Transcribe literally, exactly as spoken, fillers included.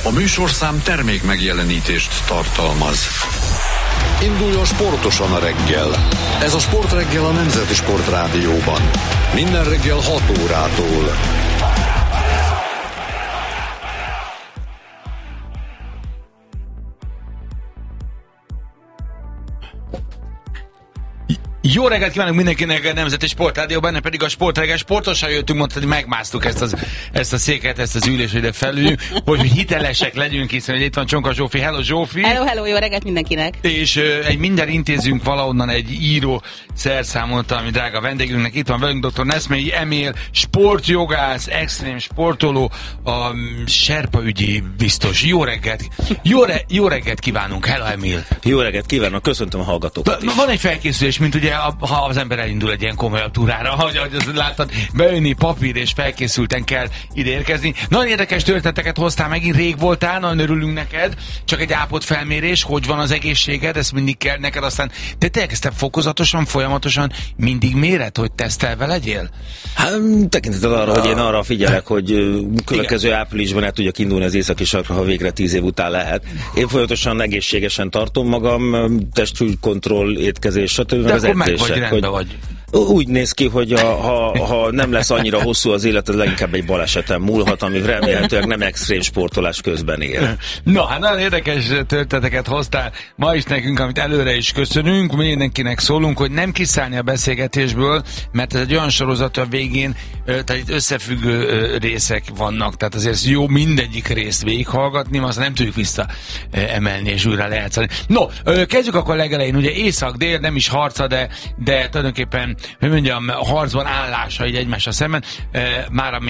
A műsorszám termék megjelenítést tartalmaz. Induljon sportosan a reggel. Ez a Sportreggel a Nemzeti Sportrádióban. Minden reggel hat órától. Jó reggelt kívánok mindenkinek a Nemzeti Sportrádióban, benne pedig a Sportreggel. Sportosan jöttünk, mondta, hogy megmásztuk ezt, az, ezt a széket, ezt az ülést, hogy ide felüljünk, hogy hitelesek legyünk, hiszen hogy itt van Csonka Zsófi. Hello Zsófi! Hello, hello, jó reggelt mindenkinek! És uh, egy minden intézünk valahonnan egy író szerszámot, ami drága vendégünknek. Itt van velünk dr. Neszmélyi Emil, sportjogász, extrém sportoló, a um, Serpa ügyi biztos. Jó reggelt! Jó, re- jó reggelt kívánunk! Hello Emil! Jó reggelt kívánok, köszöntöm a hallgatókat is. Van egy felkészülés, mint ugye ha az ember elindul egy ilyen komolyabb túrára, ahogy, ahogy azt láttad, beönni papír és felkészülten kell ide érkezni. Nagyon érdekes történeteket hoztál, megint rég voltál, nagyon örülünk neked, csak egy állapot felmérés, hogy van az egészséged, ezt mindig kell neked, aztán te te elkezdted fokozatosan, folyamatosan mindig méret, hogy tesztelve legyél? Hát tekintettel arra, hogy én arra figyelek, hogy következő Igen. áprilisban el tudjak indulni az északi sarkra, ha végre tíz év után lehet. Én folyamatosan egészségesen tartom magam, testsúlykontroll, étkezés, stb. De akkor meg vagy, rendben hogy... vagy. Úgy néz ki, hogy a, ha, ha nem lesz annyira hosszú az élet, az leginkább egy baleseten múlhat, ami remélhetőleg nem extrém sportolás közben ér. Na, hát nagyon érdekes történeteket hoztál ma is nekünk, amit előre is köszönünk. Mindenkinek szólunk, hogy nem kiszállni a beszélgetésből, mert ez egy olyan sorozat, a végén tehát itt összefüggő részek vannak, tehát azért jó mindegyik részt végighallgatni, azt nem tudjuk vissza emelni és újra lejátszani. No, kezdjük akkor legelején, ugye észak-dél, nem is harca, de, de tulajdonképpen hogy mondjam, harcban állása így egymásra szemben, e, már ami